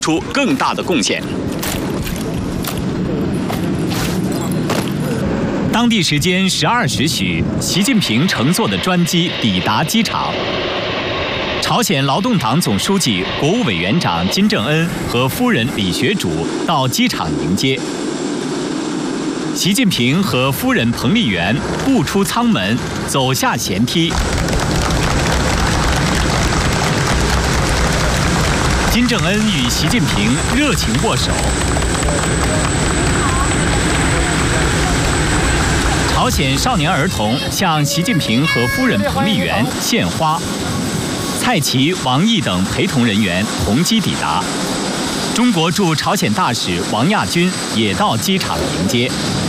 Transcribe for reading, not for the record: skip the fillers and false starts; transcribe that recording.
出更大的贡献。当地时间12时许，习近平乘坐的专机抵达机场。朝鲜劳动党总书记、国务委员长金正恩和夫人李学主到机场迎接。习近平和夫人彭丽媛步出舱门，走下舷梯。金正恩与习近平热情握手。朝鲜少年儿童向习近平和夫人彭丽媛献花，蔡奇、王毅等陪同人员同机抵达。中国驻朝鲜大使王亚军也到机场迎接。